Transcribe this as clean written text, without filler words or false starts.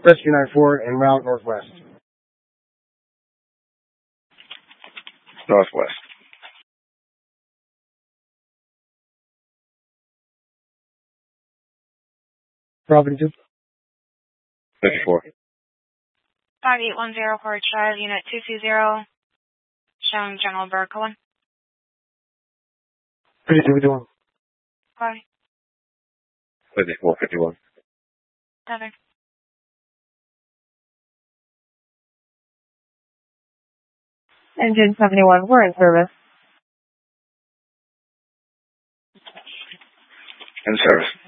Rescue 94 en route northwest. Northwest. Property 2. 54. 5810 Forge Drive, Unit 220, showing General Burr Cohen. 5251. Copy. 5451. Tether. Engine 71, we're in service. In service.